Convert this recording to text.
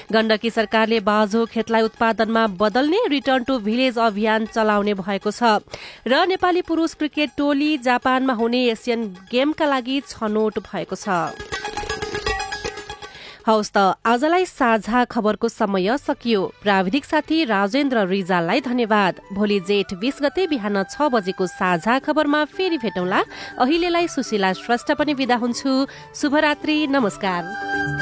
गण्डकी सरकारले बाँझो खेतलाई उत्पादनमा बदल्ने रिटर्न टु भिलेज अभियान चलाउने भएको छ र नेपाली पुरुष क्रिकेट टोली जापानमा हुने एसियन गेमका लागि छनौट भएको छ। हौस् त आजलाई साझा खबरको समय सकियो। प्राविधिक साथी राजेन्द्र रिजाललाई धन्यवाद। भोलि जेठ 20 गते बिहान 6 बजेको साझा खबरमा फेरि भेटौँला। अहिलेलाई सुशीला श्रेष्ठ पनि बिदा हुन्छु। शुभरात्रि, नमस्कार।